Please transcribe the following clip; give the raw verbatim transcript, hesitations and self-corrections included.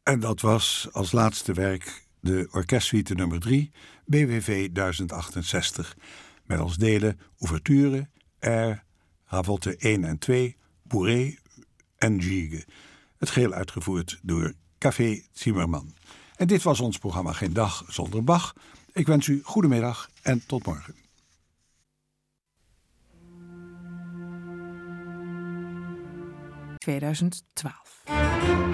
En dat was als laatste werk de orkestsuite nummer drie, B W V duizend achtenzestig. Met als delen ouverture, air, ravolte één en twee, bourrée en gigue. Het geheel uitgevoerd door Café Zimmerman. En dit was ons programma Geen Dag Zonder Bach. Ik wens u goedemiddag en tot morgen. tweeduizend twaalf